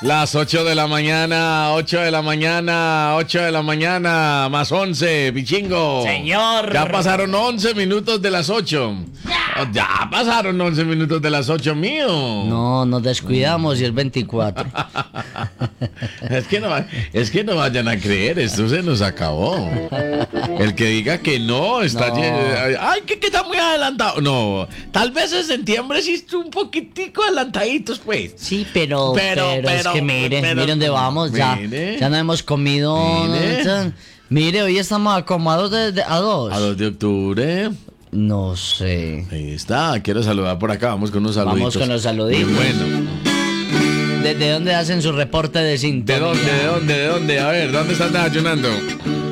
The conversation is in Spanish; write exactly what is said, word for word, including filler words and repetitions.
Las ocho de la mañana, ocho de la mañana, ocho de la mañana, más once, pichingo. Señor. Ya pasaron once minutos de las ocho. Ya, ya pasaron once minutos de las ocho, mío. No, nos descuidamos y es veinticuatro. Es que, no, es que no vayan a creer, esto se nos acabó. El que diga que no, está... No. lle- Ay, que, que está muy adelantado. No, tal vez en septiembre sí estuvo un poquitico adelantaditos, pues. Sí, pero, Pero, pero, es pero, que mire, pero- mire dónde vamos ya. Mire. Ya no hemos comido. Mire. ya- Mire, hoy estamos acomodados de, de- a dos. A dos de octubre. No sé. Ahí está, quiero saludar por acá, vamos con unos saluditos. Vamos con los saluditos. Bien bueno. ¿Desde dónde hacen su reporte de ¿De sintonía? dónde, de dónde, de dónde? A ver, ¿dónde están desayunando?